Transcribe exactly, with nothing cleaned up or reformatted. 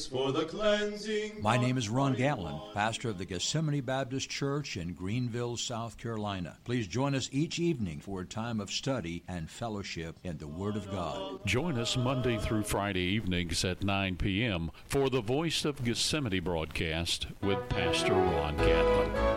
For the cleansing. My name is Ron Gatlin, pastor of the Gethsemane Baptist Church in Greenville, South Carolina. Please join us each evening for a time of study and fellowship in the Word of God. Join us Monday through Friday evenings at nine p.m. for the Voice of Gethsemane broadcast with Pastor Ron Gatlin.